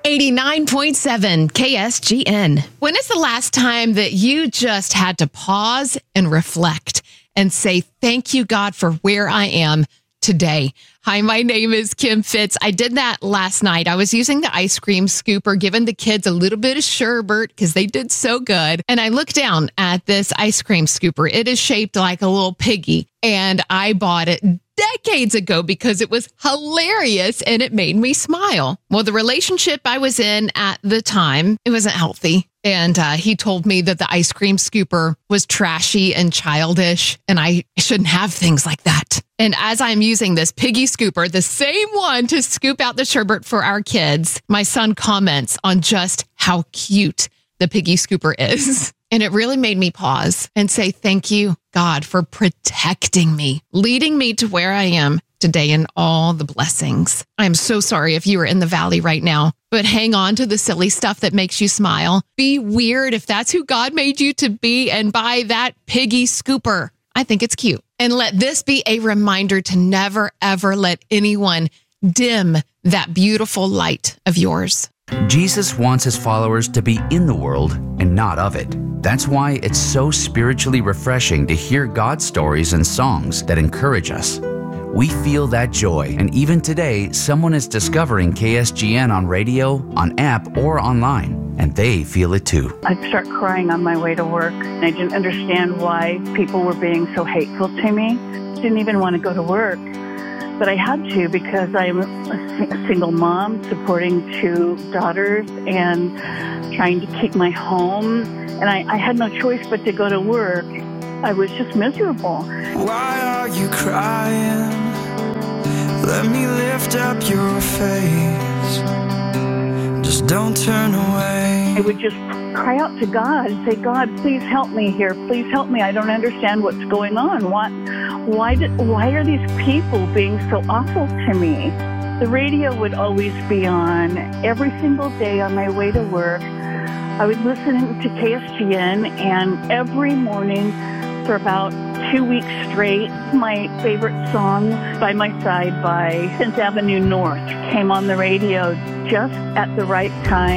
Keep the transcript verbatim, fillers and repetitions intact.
eighty-nine point seven K S G N. When is the last time that you just had to pause and reflect and say, thank you, God, for where I am today? Hi, my name is Kim Fitz. I did that last night. I was using the ice cream scooper, giving the kids a little bit of sherbet because they did so good. And I looked down at this ice cream scooper. It is shaped like a little piggy, and I bought it decades ago because it was hilarious and it made me smile. Well, the relationship I was in at the time, it wasn't healthy. And uh, he told me that the ice cream scooper was trashy and childish, and I shouldn't have things like that. And as I'm using this piggy scooper, the same one to scoop out the sherbet for our kids, my son comments on just how cute the piggy scooper is. And it really made me pause and say, thank you, God, for protecting me, leading me to where I am today in all the blessings. I'm so sorry if you are in the valley right now, but hang on to the silly stuff that makes you smile. Be weird if that's who God made you to be, and buy that piggy scooper. I think it's cute. And let this be a reminder to never, ever let anyone dim that beautiful light of yours. Jesus wants his followers to be in the world and not of it. That's why it's so spiritually refreshing to hear God's stories and songs that encourage us. We feel that joy, and even today, someone is discovering K S G N on radio, on app, or online, and they feel it too. I'd start crying on my way to work. I didn't understand why people were being so hateful to me. Didn't even want to go to work, but I had to because I'm a single mom supporting two daughters and trying to keep my home, and I, I had no choice but to go to work. I was just miserable. Why are you crying? Let me lift up your face. Just don't turn away. I would just cry out to God and say, God, please help me here. Please help me. I don't understand what's going on. What, why, did, why are these people being so awful to me? The radio would always be on every single day on my way to work. I would listen to K S G N, and every morning for about two weeks straight, my favorite song, By My Side by Fifth Avenue North, came on the radio just at the right time.